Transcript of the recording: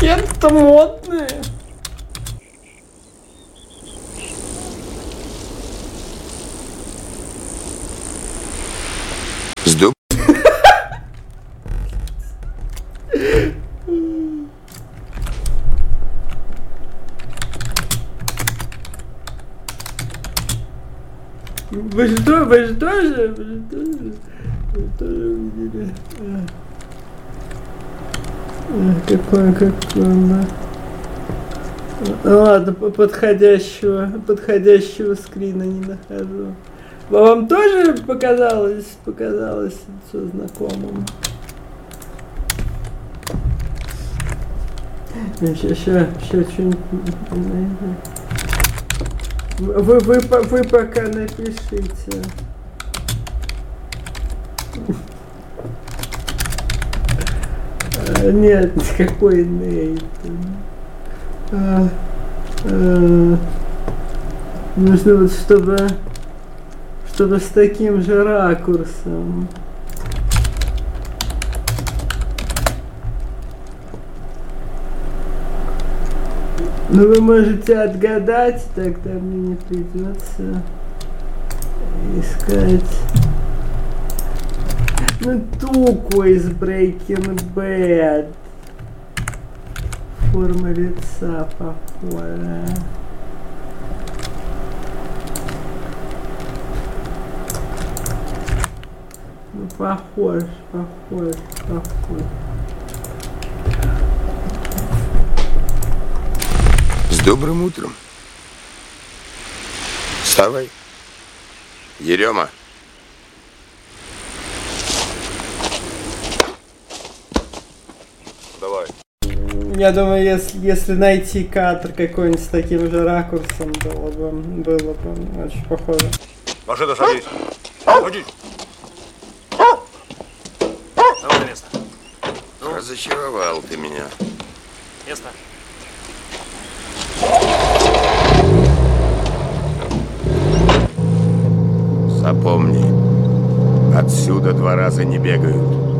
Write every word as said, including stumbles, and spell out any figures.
Ассистент-то модный. Сдоб... Вы что, вы же тоже, вы же тоже, вы тоже увидели? Какой, какой, да. Ладно, подходящего, подходящего скрина не нахожу. Вам тоже показалось, показалось лицо знакомым? Сейчас, сейчас, сейчас что-нибудь найду. Вы, вы, вы пока напишите. Нет, никакой Нейтан. А, а, нужно вот, чтобы, чтобы с таким же ракурсом. Ну вы можете отгадать, тогда мне не придется искать. Ну Туку из Breaking Bad. Форма лица похожая. Ну похож, похож, похож. С добрым утром. Вставай. Ерема. Давай. Я думаю, если, если найти кадр какой-нибудь с таким же ракурсом, было бы, было бы очень похоже. Машина, садись. Садись. Давай на место. Ну? Разочаровал ты меня. Место. Запомни, отсюда два раза не бегают.